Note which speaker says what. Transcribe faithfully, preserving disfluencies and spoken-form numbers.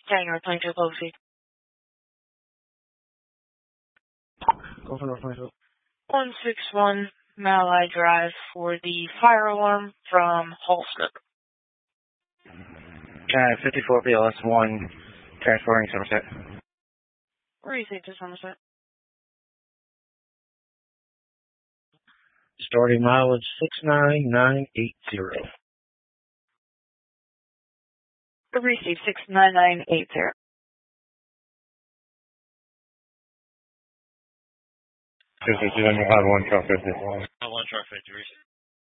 Speaker 1: Yeah, North twenty-two, Cloverfield.
Speaker 2: Go for North twenty-two.
Speaker 1: one sixty-one Malai Drive for the fire alarm from Halston.
Speaker 3: Uh, fifty-four B L S one, transporting Somerset.
Speaker 1: Received to Somerset.
Speaker 2: Starting mileage six nine nine eight zero.
Speaker 1: Received six nine nine eight zero.
Speaker 3: This is one, one truck fifty.
Speaker 4: one truck fifty, receive.